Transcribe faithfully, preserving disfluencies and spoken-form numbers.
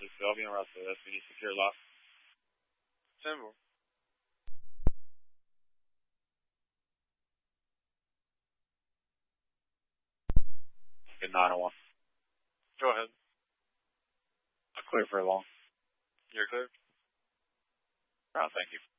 six two, I'll be on route to S P D secure lock. Simple. Good nine oh one. Go ahead. Clear for long. You're clear. Route, thank you.